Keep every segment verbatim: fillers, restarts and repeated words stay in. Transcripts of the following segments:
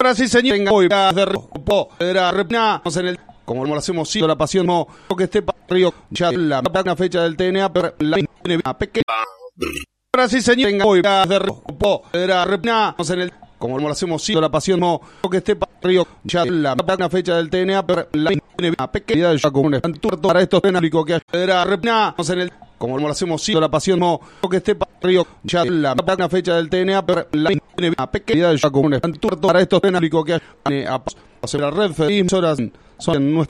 Ahora sí, señor, venga, hoy de repo, era repnamos en el, como lo hacemos, sí, la pasión, no, que esté para Río, ya la fecha del T N A, pero la pequeña. Ahora sí, señor, venga, hoy de repo, era repnamos en el, como lo hacemos, sí, la pasión, no, que esté para Río, ya la fecha del T N A, pero la pequeña, ya como un espanto para estos tenálicos que era repnamos en el, como lo hacemos, sí, la pasión, no, que esté para Río, ya la fecha del T N A, pero la pequeña, ya como un espanto para estos tenálicos que a hacer la red emisoras son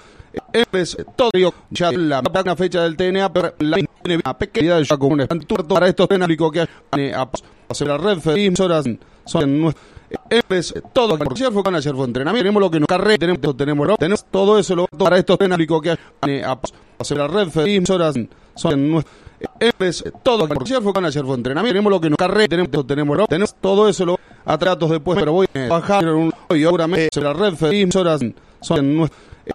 es todo ya la fecha del T N A, pero la pequeña, ya como un espanto para estos tenálicos que a hacer la red emisoras son es todo. Ayer fue con ayer fue entrenamiento, tenemos lo que nos carre, tenemos tenemos tenemos todo eso lo para estos tenálicos que a hacer la red emisoras son es todo. Ayer fue con ayer fue entrenamiento, tenemos lo que nos carre, tenemos tenemos tenemos todo eso lo a tratos después, pero voy a bajar y ahora me la red emisoras son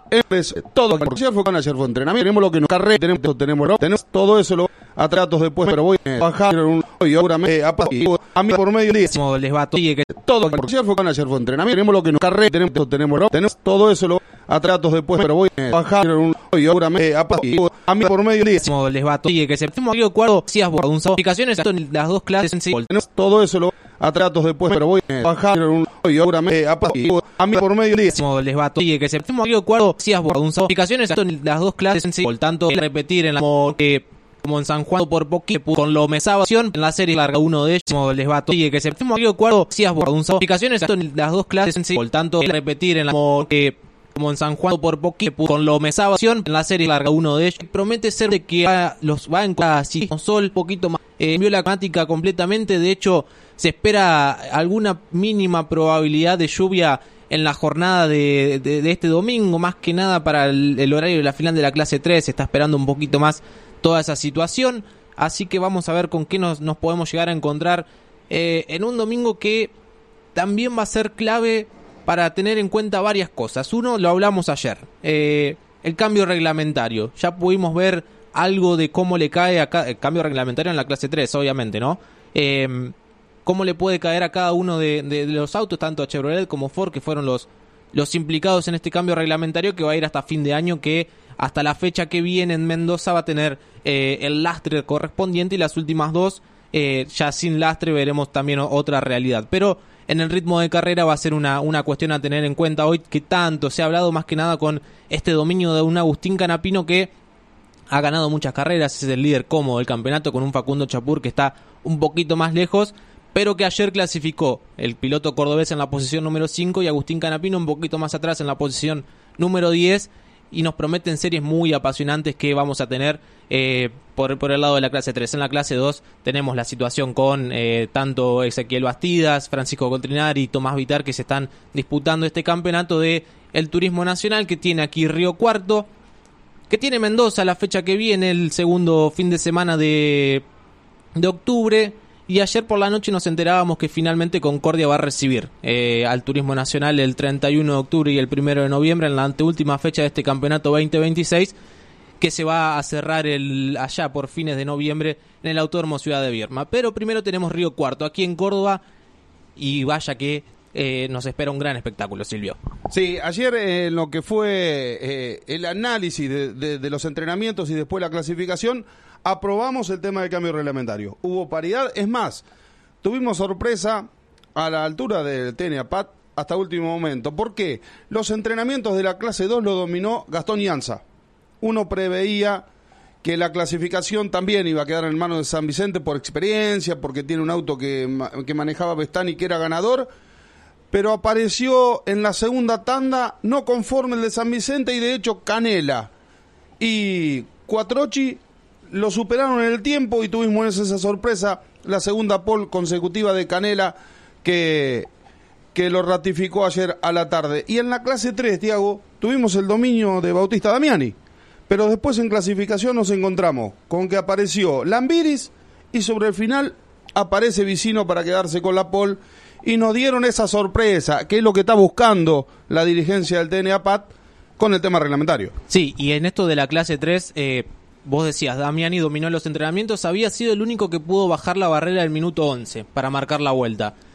es todo. Ayer fue con ayer fue entrenamiento, tenemos lo que nos carre, tenemos tenemos tenemos todo eso lo a tratos después, pero voy a bajar y ahora me a mí por medio de les va todo. Ayer fue con ayer fue entrenamiento, tenemos lo que nos carre, tenemos tenemos tenemos todo eso lo a tratos después, pero voy a bajar y ahora me a mí por medio de les va que séptimo cuarto si has borrado un aplicaciones las dos clases en sí. Tenemos todo eso lo a tratos después, pero voy a bajar y ahora me a mí por medio de les va que séptimo cuarto si has borrado un aplicaciones las dos clases en sí. Por tanto, repetir en la eh, como en San Juan por poquito con lo mesabación en la serie larga uno de ellos les va que séptimo cuarto si has borrado un aplicaciones las dos clases en sí. Por tanto, repetir en la eh, como en San Juan por poquito con lo mesabación en la serie larga uno de ellos promete ser de que va, los va a encontrar así con sol poquito más eh, cambió la climática completamente. De hecho, se espera alguna mínima probabilidad de lluvia en la jornada de, de, de este domingo, más que nada para el, el horario de la final de la clase tres. Se está esperando un poquito más toda esa situación, así que vamos a ver con qué nos, nos podemos llegar a encontrar eh, en un domingo que también va a ser clave para tener en cuenta varias cosas. Uno, lo hablamos ayer, eh, el cambio reglamentario. Ya pudimos ver algo de cómo le cae acá, el cambio reglamentario en la clase tres, obviamente, ¿no? Eh, cómo le puede caer a cada uno de, de, de los autos, tanto a Chevrolet como Ford, que fueron los, los implicados en este cambio reglamentario que va a ir hasta fin de año, que hasta la fecha que viene en Mendoza va a tener eh, el lastre correspondiente, y las últimas dos eh, ya sin lastre veremos también otra realidad. Pero en el ritmo de carrera va a ser una, una cuestión a tener en cuenta hoy, que tanto se ha hablado más que nada con este dominio de un Agustín Canapino que ha ganado muchas carreras, es el líder cómodo del campeonato con un Facundo Chapur que está un poquito más lejos, pero que ayer clasificó el piloto cordobés en la posición número cinco y Agustín Canapino un poquito más atrás en la posición número diez, y nos prometen series muy apasionantes que vamos a tener eh, por, por el lado de la clase tres. En la clase dos tenemos la situación con eh, tanto Ezequiel Bastidas, Francisco Contrinari y Tomás Vitar, que se están disputando este campeonato de el Turismo Nacional, que tiene aquí Río Cuarto, que tiene Mendoza la fecha que viene, el segundo fin de semana de, de octubre. Y ayer por la noche nos enterábamos que finalmente Concordia va a recibir eh, al Turismo Nacional el treinta y uno de octubre y el primero de noviembre, en la anteúltima fecha de este campeonato veinte veintiséis, que se va a cerrar el allá por fines de noviembre en el Autódromo Ciudad de Vierma. Pero primero tenemos Río Cuarto, aquí en Córdoba, y vaya que eh, nos espera un gran espectáculo, Silvio. Sí, ayer eh, en lo que fue eh, el análisis de, de, de los entrenamientos y después la clasificación, aprobamos el tema del cambio reglamentario. Hubo paridad, es más, tuvimos sorpresa a la altura del T N A P A T hasta último momento. ¿Por qué? Los entrenamientos de la clase dos lo dominó Gastón Ianza. Uno preveía que la clasificación también iba a quedar en manos de San Vicente por experiencia, porque tiene un auto que, que manejaba Bestani, que era ganador, pero apareció en la segunda tanda no conforme el de San Vicente, y de hecho Canela y Cuatrochi lo superaron en el tiempo, y tuvimos esa sorpresa, la segunda pole consecutiva de Canela que, que lo ratificó ayer a la tarde. Y en la clase tres, Tiago, tuvimos el dominio de Bautista Damiani, pero después en clasificación nos encontramos con que apareció Lambiris y sobre el final aparece Vicino para quedarse con la pole, y nos dieron esa sorpresa, que es lo que está buscando la dirigencia del T N A P A T con el tema reglamentario. Sí, y en esto de la clase tres, eh, vos decías, Damiani dominó los entrenamientos, había sido el único que pudo bajar la barrera del minuto once para marcar la vuelta.